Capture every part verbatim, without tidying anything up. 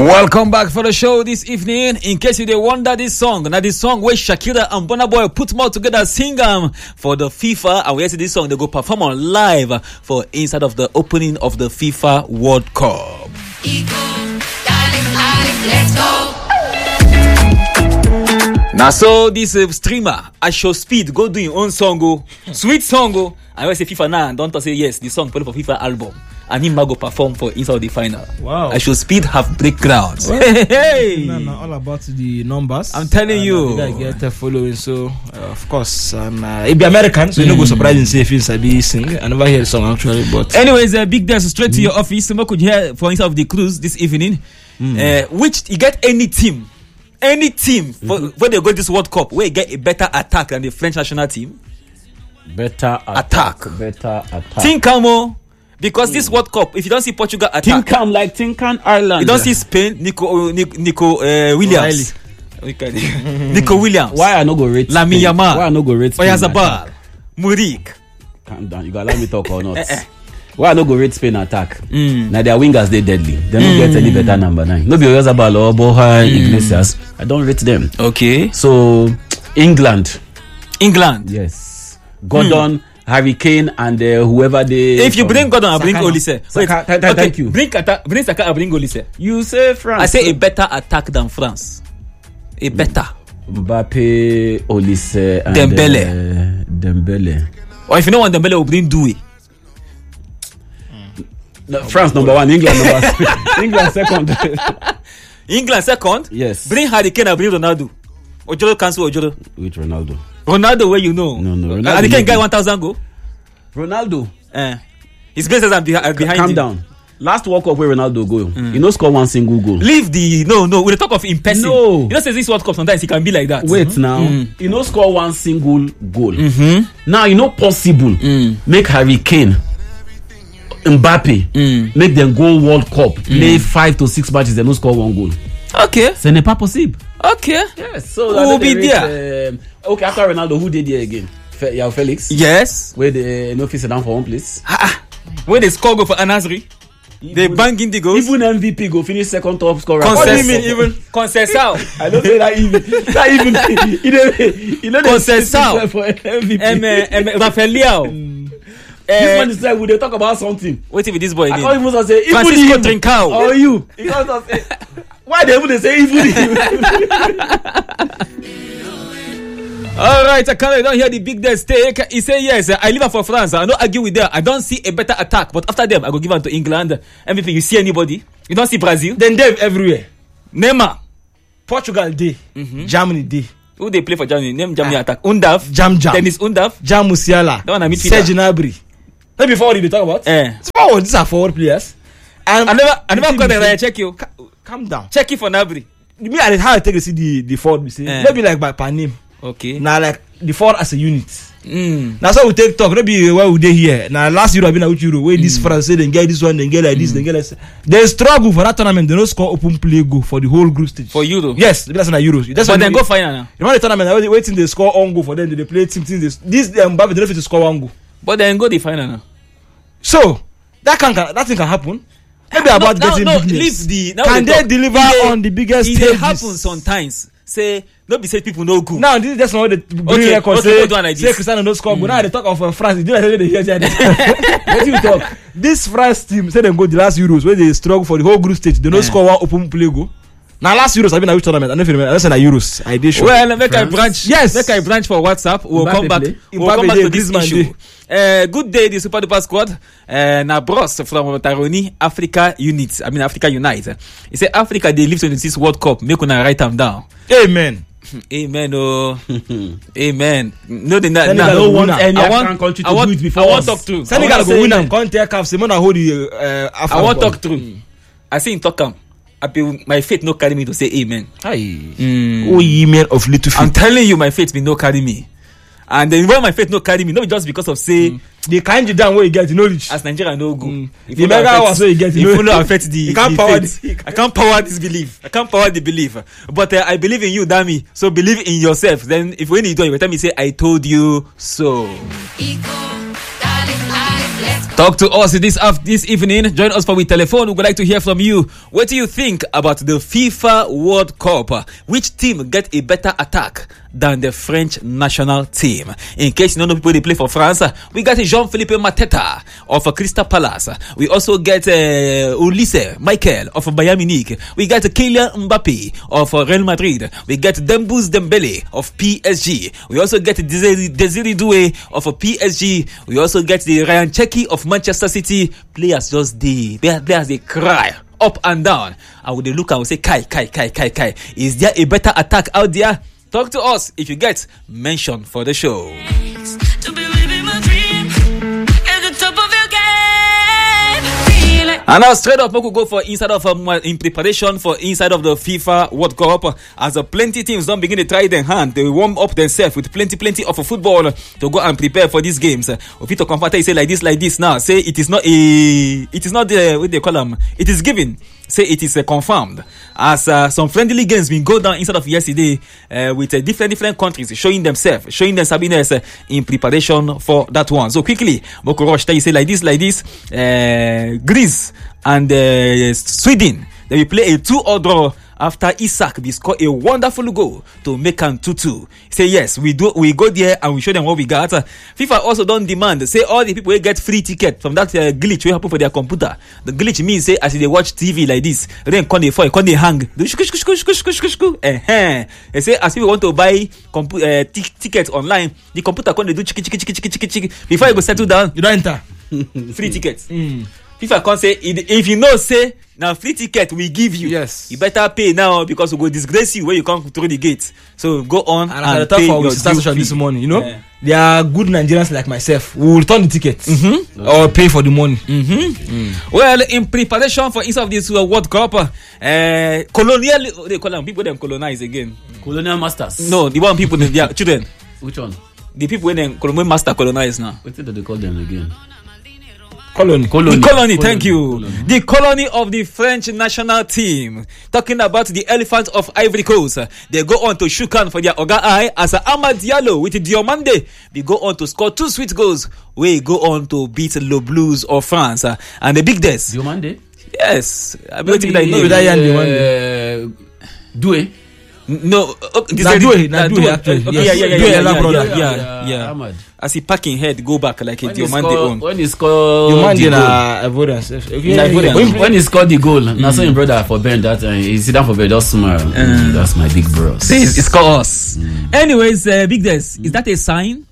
Welcome back for the show this evening. In case you didn't wonder this song, now this song where Shakira and Burna Boy put more together, sing um, for the FIFA, and we see this song, they go perform on live for inside of the opening of the FIFA World Cup. Let's go. Now so this uh, streamer at show speed go do your own song, go sweet song, go. I always say FIFA now, don't say yes, the song put for FIFA album. And him go perform for inside the final. Wow. I should speed have break grounds. Well, hey, hey. No, no, all about the numbers. I'm telling and, you. Uh, the guy get a following, so uh, of course, um, uh, it be American, so mm. you no go surprising say if he's a be sing. I never hear the song actually, but anyways, uh, big dash straight mm. to your office. So could hear for inside of the cruise this evening. Mm. Uh, which you get any team, any team for mm-hmm. when they go this World Cup, where you get a better attack than the French national team. Better attack. attack. Better attack. Think Camo. Because mm. this World Cup, if you don't see Portugal attack, Tinkham like Tinkham Ireland. You don't see Spain, Nico Nico, Nico uh, Williams. Okay. Nico Williams. Why I no go rate Lamine Yamal? Why I no go rate Spain? Oyarzabal, Murik. Calm down. You gotta let me talk or not. Why I no go rate Spain attack? Mm. Now their wingers they deadly. They don't mm. get any better number nine. No be Oyarzabal or Borja mm. Iglesias. I don't rate them. Okay. So England. England. Yes. Gordon. Mm. Harry Kane and uh, whoever they. If you bring Gordon, I bring Olise. Wait, Saka, th- th- okay. Thank you. Bring Saka, bring Saka, I bring Olise. You say France. I say a better attack than France. A better. Mbappe, Olise, and Dembele. Uh, Dembele. Or if you don't want Dembele, we'll bring Doué. Mm. No, France number one, England number England second. England second. Yes. Bring Harry Kane, I bring Ronaldo. Ojoro cancel Ojoro. With Ronaldo. Ronaldo, where you know? No, no. Ronaldo. And he can get one thousand go. Ronaldo. Eh. His places are behind. behind Calm him. down. Last World Cup where Ronaldo go, mm. he no score one single goal. Leave the no, no. With the talk of impressive. No. You know, say this World Cup sometimes he can be like that. Wait mm-hmm. now. Mm. He no score one single goal. Mm-hmm. Now you know possible. Mm. Make Harry Kane, Mbappe, mm. make them go World Cup, mm. play five to six matches, they no score one goal. Okay. Ce n'est pas possible. Okay. Yes. So who will be there? Um, okay, after Ronaldo, who did there again? Fe- Yao Felix. Yes. Where they no fit sit down for one place. Ah, where they score go for Al-Nassr. They bang in the goals. Even M V P go finish second top scorer. What do you mean even? Conceição. I don't say that even. That even. You know Conceição for M V P. M. M. Rafael Leao. This one is like we they talk about something. Wait till this boy again. I can't even say even Francisco him. Trincao. Or you. He can't say. Why they even say even him? All right, I can't. I don't hear the big dead stake. He say yes. I live for France. I don't argue with them. I don't see a better attack. But after them, I go give them to England. M V P. You see anybody? You don't see Brazil? Then they everywhere. Neymar. Portugal day. Mm-hmm. Germany day. Who they play for Germany? Name Germany ah. attack. Undaf. Jam Jam. Dennis Undaf. Jam Musiala. That one I meet Serge Gnabry. Let me forward you talk about. Eh. So oh, these are forward players. And I never, I never got there. I check you. Calm down. Check it for Gnabry. Me and how I take to see the the forward. Me say eh. Maybe like by per name. Okay. Now like the forward as a unit. Mm. Now so we take talk. Maybe where we dey here. Now last Euro I been out Euro. Where mm. this France say they get this one, they get like mm. this, they get like this. They struggle for that tournament. They don't score open play goal for the whole group stage. For Euro. Yes, that's not Euros. That's but then go final now. You know the tournament. Waiting they score on goal for them. They play team team. This this um, Mbappe they don't fit to score one goal. But then go the final now. So that can that thing can happen. Maybe no, about no, getting no, big leave the, can they, they deliver they, on the biggest it stages? It happens sometimes. Say no be say people no good. Now this is just not the bring okay, record okay, say, like say Cristiano no score. Mm. But now they talk of uh, France. Do they hear that? What you talk? This France team say they go the last Euros where they struggle for the whole group stage. They no yeah. score one open play goal. Now last Euros I been at which tournament? I don't remember. I said Euros. I did show. Well, make I branch. Yes, make I branch for WhatsApp. We'll Mbappe come back. Play. We'll Mbappe come back to this issue. Uh, good day, the Super Duper Squad. Uh, na Bros from Taroni, Africa Unit. I mean Africa Unite. He said Africa they live to this World Cup. Make una write them down. Amen. Amen. Oh, amen. No, they not. Senegal don't want any I want, country to I want, do it before I want us. talk through. Senegal go win and can't take half. Simona hold the. Uh, I want talk through. Mm. I see him talk am. I be, my faith no carry me to say amen. Hi. Mm. Oh, ye men of little faith. I'm telling you, my faith be no carry me. And then when my faith no carry me, not just because of say mm. they kind you down where you get knowledge. As Nigeria no go. Mm. The mega hours where you get if you know affect the, you can't the power faith. This. I can't power this belief. I can't power the belief. But uh, I believe in you, Dami. So believe in yourself. Then if when you do, you tell me say I told you so. Equal, darling, I, let's Talk to us this af- this evening. Join us for we telephone. We would like to hear from you. What do you think about the FIFA World Cup? Which team get a better attack than the French national team? In case you don't know people they play for France, we got Jean-Philippe Mateta of Crystal Palace. We also get uh, Ulisse Michael of Bayern Munich. We got Kylian Mbappe of Real Madrid. We get Dembouz Dembele of P S G. We also get Desiree, Desiree Doué of P S G. We also get the Ryan Cherki of Manchester City. Players just the players they cry up and down. And when they look and we say, Kai, Kai, Kai, Kai, Kai. Is there a better attack out there? Talk to us if you get mentioned for the show. And now straight up, we could go for inside of um, in preparation for inside of the FIFA World Cup. As uh, plenty teams don't begin to try their hand, they warm up themselves with plenty, plenty of football to go and prepare for these games. Uh, if you to comfort, say like this, like this now. Say it is not a, it is not the what they call them. It is given. Say it is uh, confirmed. As uh, some friendly games been go down instead of yesterday uh, with uh, different different countries showing themselves, showing them sabiness uh, in preparation for that one. So quickly, Boko Rosh, you say like this, like this. Uh, Greece and uh, Sweden, they will play a two-or draw after Isak we score a wonderful goal to make them two two. Say yes, we do. We go there and we show them what we got. Uh, FIFA also don't demand. Say all the people will get free ticket from that uh, glitch will happen for their computer. The glitch means say as they watch T V like this, then can they fall, can they hang? They say as people want to buy compu- uh, t- tickets online, the computer can they do chiki chiki chiki chiki chiki chiki before you go settle down. You don't enter. Free tickets. Mm. FIFA can say if you know say now free ticket we give you. Yes. You better pay now because we go disgrace you when you come through the gate. So go on and, and, and pay for your station this morning. You know, yeah. There are good Nigerians like myself who will return the tickets mm-hmm. or pay for the money. Mm-hmm. Mm. Well, in preparation for inside of this uh, World Cup, uh, colonial they call them people them colonize again. Colonial masters. No, the one people their children. Which one? The people when them colonial master colonize now. What did they call them again? Colony. Colony. The colony, colony. Thank you. Colony. The colony of the French national team. Talking about the Elephants of Ivory Coast. They go on to Shukan for their Oga Eye as Amad Diallo with Diomande. They go on to score two sweet goals. We go on to beat Le Blues of France. And the big death. Diomande? Yes. I believe that name. Diomande. Doué. No, okay, na Doué, na Doué actually. Okay, yes. yeah, yeah, yeah, Doué, yeah, yeah, yeah, brother. yeah, yeah, yeah. Ahmad. As he packing head, go back like a When he Diomande score- own. When he scored Diomande the goal. na Ivorian. Okay, Na Ivorian. When, when he scored the goal, mm. now so him brother for Ben that uh, he sit down for Ben, just smile. Mm. That's my big bro. See, it's called us. Mm. Anyways, uh, Big Des, mm. is that a sign?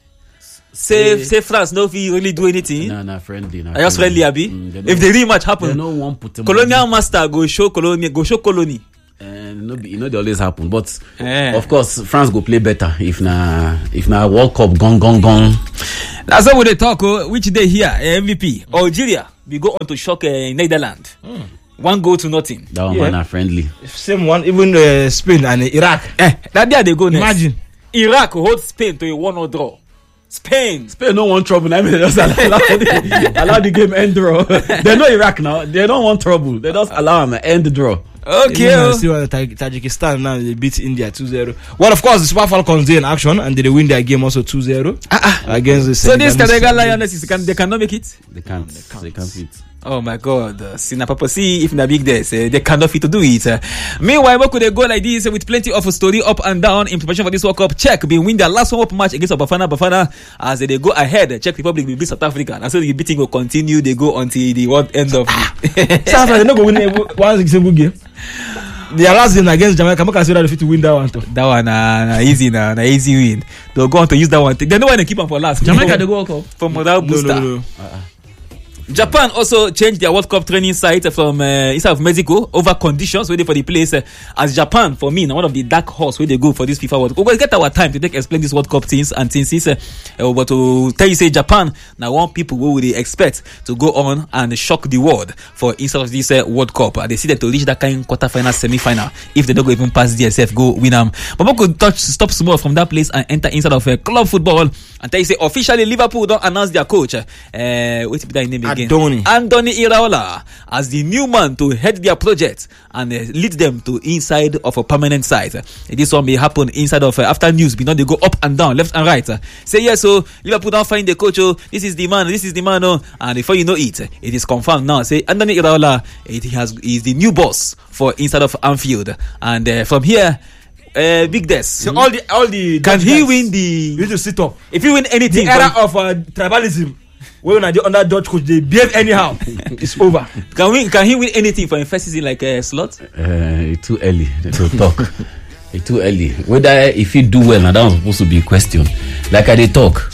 Say, Yeah. say France no fit really do anything. Nah, nah, friendly. Nah, I just friendly, Abi. Mm, they If the rematch happen, they no one put him colonial master go show colony, go show colony. And no, be- you know they always happen, but Eh. of course France go play better if na if na World Cup gone gone gone. That's how they talk. Oh, which day here, uh, M V P Algeria. We go on to shock uh, Netherlands. Mm. One goal to nothing. That one Yeah. man are friendly. Same one, even uh, Spain and uh, Iraq. Eh, that day they go next. Imagine. Iraq hold Spain to a one-or draw. Spain. Spain no want trouble. I mean, they just allow, the, allow the game end draw. They know Iraq now. They don't want trouble. They just allow them end draw. Okay. Even Oh. I see what Taj- Tajikistan now they beat India two zero. Well, of course, the Super Falcons they in action and they win their game also two zero against the So this Senegalese. Senegal Lionesses can they cannot make it. They can't. They can't fit. Oh my God! Uh, see, na papa see if na big days, uh, they cannot fit to do it. Uh, meanwhile, what could they go like this uh, with plenty of a story up and down in preparation for this World Cup? Czech been win their last warm-up match against Bafana Bafana as uh, they go ahead. Czech Republic will beat South Africa, and so the beating will continue. They go until the world end of the. South Africa no go win uh, one single game. Their last game against Jamaica, make I say that they fit to win that one too. That one uh, na easy na na easy win. They'll go on to use that one. They know when they keep on for last. Jamaica they go World Cup. for modal No, booster. no, no. Japan also changed their World Cup training site from uh, inside of Mexico over conditions waiting for the place. Uh, as Japan, for me, now one of the dark horse where they go for this FIFA World Cup. We'll get our time to take explain this World Cup things and things. Uh, uh, but to tell you, say Japan, now one people who would they expect to go on and shock the world for inside of this uh, World Cup. Uh, they see them to reach that kind of quarterfinal, semi-final. If they don't go even past D S F, go win them. But we could touch, stop small from that place and enter inside of uh, club football and tell you, say officially Liverpool don't announce their coach. Uh, wait, that name again. again. Andoni. Andoni Iraola as the new man to head their project and uh, lead them to inside of a permanent site. Uh, this one may happen inside of uh, after news, but not they go up and down, left and right. Uh, say yes, so Liverpool don't find the coach. Oh, this is the man. This is the man. Oh, and before you know it, it is confirmed now. Say Andoni Iraola, it has is the new boss for inside of Anfield, and uh, from here. Uh, big Des. So mm-hmm. all the all the can he win the? You need to sit up. If you win anything, the era of uh, tribalism, when I under Dutch coach they behave anyhow, it's over. Can we? Can he win anything for a first season like a uh, slot? Uh, it's too early to talk. It's too early. Whether if he do well, now that was supposed to be a question. Like I did talk,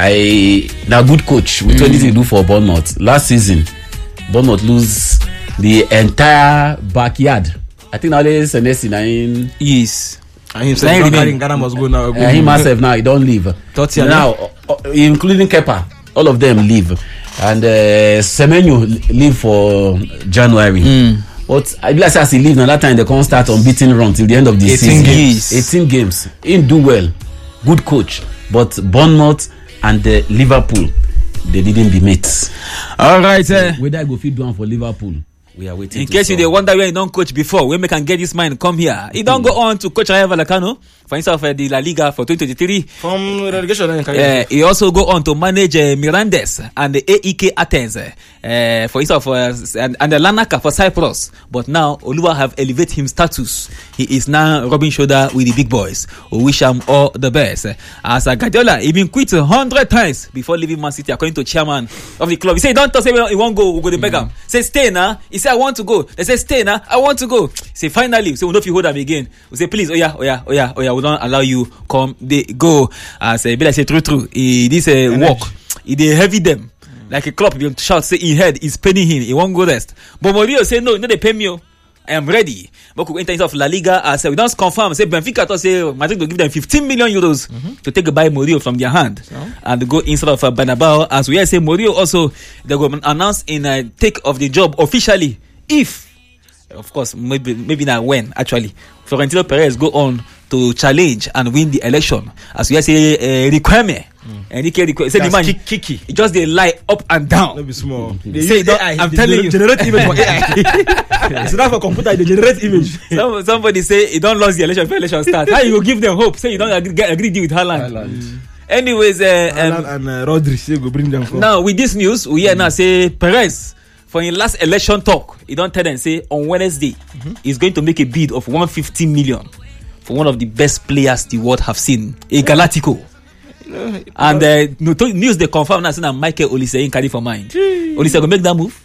I now good coach. With mm. what did he do for Bournemouth last season? Bournemouth lose the entire backyard. I think nowadays Senesi nine. Yes. And himself Ghana must go now. Uh, him myself now he don't leave. Now, uh, including Kepa, all of them leave, and uh, Semenyo leave for January. Mm. But I realize as he leave now, that time they can't start unbeaten run till the end of the season. Games. eighteen games. He do well, good coach, but Bournemouth and uh, Liverpool, they didn't be mates. All right. Uh, Whether I go feed one for Liverpool. We are waiting. In case solve. You wonder where he don't coach before, when we can get this man come here. He don't mm. go on to coach Rayo Vallecano for himself uh, the La Liga for twenty twenty-three. From relegation, uh, he also go on to manage uh, Mirandes and the A E K Athens uh, for himself uh, and, and the Larnaca for Cyprus. But now Oluwa have elevated him status. He is now rubbing shoulder with the big boys. We wish him all the best. As a Guardiola, he been quit a hundred times before leaving Man City, according to chairman of the club. He say don't talk, say he won't go. We go to beg him. Say stay now. He say I want to go. They say stay now. I want to go. Say finally. Say we know if you hold them again. We say please. Oh yeah. Oh yeah. Oh yeah. Oh yeah. We don't allow you come. They go. As uh, be like say true true. He this uh, work. He they heavy them like a club. He shout say he head is paying him. He won't go rest. But Mourinho say no. No they pay me. I am ready. But we enter into La Liga as uh, we don't confirm. Say Benfica to say Madrid will give them fifteen million euros mm-hmm. to take a buy Mourinho from their hand so? and go inside of uh, Bernabeu. As we say Mourinho also they will announce in a uh, take of the job officially. If, of course, maybe maybe not when actually, Florentino Perez go on to challenge and win the election, as we say, uh, requirement. Mm. And he can say the man, Kiki. It just they lie up and down. Not be small. They say A I. I'm telling you, generate image for A I. It's not for computer. They generate image. Some, somebody say he don't lose the election. If election start, how you go give them hope? Say you don't agree, get, agree deal with Haaland. Mm. Anyways, uh, um, and uh, Rodri say go bring them from. Now with this news, we hear mm. now say Perez. For his last election talk, he don't tell them say on Wednesday mm-hmm. he's going to make a bid of one hundred fifty million for one of the best players the world have seen, a Galactico. You know, and uh, no, news they confirm now saying that Michael Olise in carry for mind. Olise go make that move.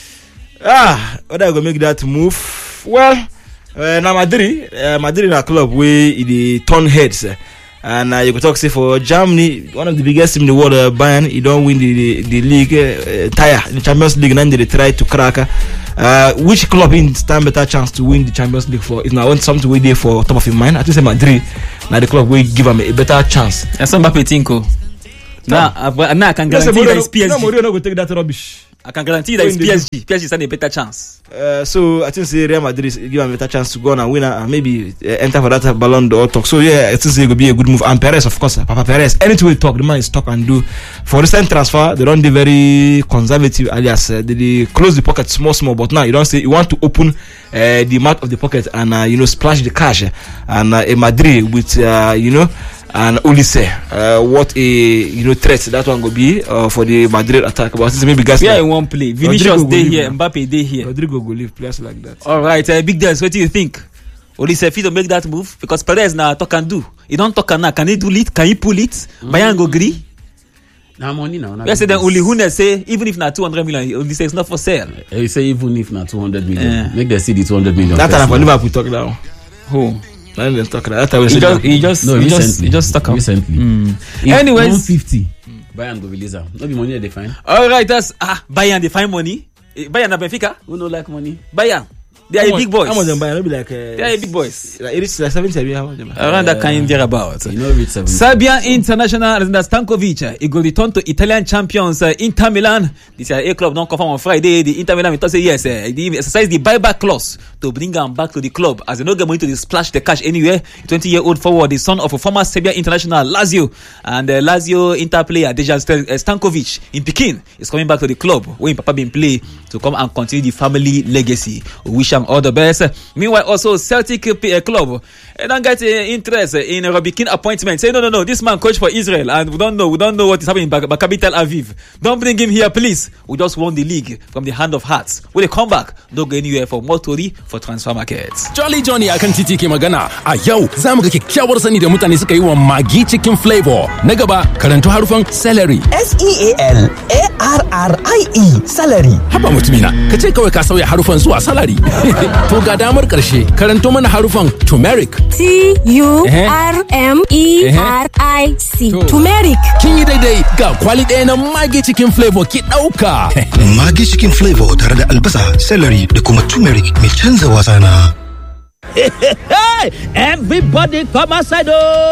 Ah, whether I go make that move? Well, uh, now Madrid, uh, Madrid in a club where they turn heads. Uh, And uh, you could talk say for Germany, one of the biggest team in the world, uh, Bayern, he don't win the the, the league, uh, tire the Champions League, and then they try to crack. Uh, which club in stand better chance to win the Champions League for? Is now want something we there for top of your mind. I think say Madrid, now the club will give them a better chance. That's some Mbappe Tinko. Now, uh, now I can guarantee that it's P S G. No, Mourinho no go take that rubbish. I can guarantee that it's P S G. P S G stand a better chance. Uh, so I think say Real Madrid give them a better chance to go on and win and maybe uh, enter for that Ballon d'Or talk. So yeah, I think say it will be a good move. And Perez, of course, Papa Perez. Anything we talk, the man is talk and do. For recent transfer, they don't do very conservative, alias uh, they, they close the pocket small, small. But now you don't say you want to open uh, the mouth of the pocket and uh, you know splash the cash and uh, a Madrid with uh, you know. And Olise, uh, what a you know threat that one will be uh, for the Madrid attack. But maybe guys, yeah, like, in one play. Vinicius day here, Mbappe day here. Rodrigo go leave players like that. All right, uh, big Des, what do you think? Olise fit to make that move because Perez now talk and do. He don't talk and now. Can he do it? Can he pull it? Mm-hmm. Bayern go agree. Now money now. Yes, then only Hune say even if not two hundred million, Olise is not for sale. He say even if not two hundred million, yeah. Make them see the two hundred million. That time for Liverpool talk now. Who? I didn't talk that. That he, just, he just, no, he recently, just, he just stuck out. Recently. Mm. Anyways, one fifty. Mm. Bayern go release her. No be money they find. All right, that's ah Bayern they find money. Bayern na Benfica. Who no like money? Bayern. They are big boys. How much them buy? It'll be like. Uh, they are big boys. Like it is like seventy. How much them buy? Around that kind of about. You know, it's Serbian international Alexander Stankovic. He will return to Italian champions uh, Inter Milan. This is a club don't confirm on Friday. The Inter Milan will say yes. Uh, they exercise the buyback clause to bring him back to the club as they no get money to splash the cash anywhere. twenty-year-old forward, the son of a former Serbian international Lazio, and uh, Lazio Inter player Dejan Stankovic in Pekin is coming back to the club where Papa been play to come and continue the family legacy. We wish him all the best. Meanwhile, also Celtic uh, club uh, don't get uh, interest in uh, Robbie Keane appointment. Say no, no, no. This man coach for Israel, and we don't know. We don't know what is happening in Maccabi Tel Aviv. Don't bring him here, please. We just won the league from the hand of hearts. When they come back, don't go anywhere for more story for transfer markets. Jolly Johnny akan titi ke magana. A yau za mu ga kyakkyawar sani da mutane suka yi wa Maggi cikin flavor. Na gaba karanto harufan celery. S E A L A R R I E celery. Haba mutumina, ka ce kawai ka sauya harufan zuwa salary. To ga damar karshe karanto mana harufan turmeric. T U R M E R I C. Turmeric. Kin yi daidai ga kwali ɗaya na Maggi cikin flavor ki ɗauka. Maggi cikin flavor tare da albasa, celery da kuma turmeric mai canza wasa na. Everybody come outside. Oh.